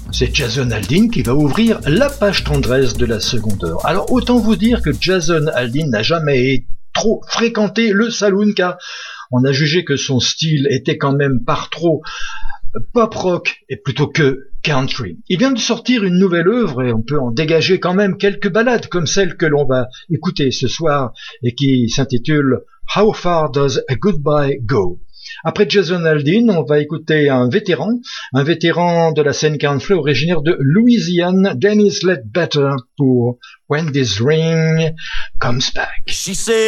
C'est Jason Aldean qui va ouvrir la page tendresse de la seconde heure. Alors autant vous dire que Jason Aldean n'a jamais trop fréquenté le saloon, car on a jugé que son style était quand même par trop pop rock et plutôt que country. Il vient de sortir une nouvelle œuvre et on peut en dégager quand même quelques ballades comme celle que l'on va écouter ce soir et qui s'intitule How Far Does a Goodbye Go? Après Jason Aldean, on va écouter un vétéran de la scène country originaire de Louisiane, Dennis Ledbetter, pour When This Ring Comes Back. She said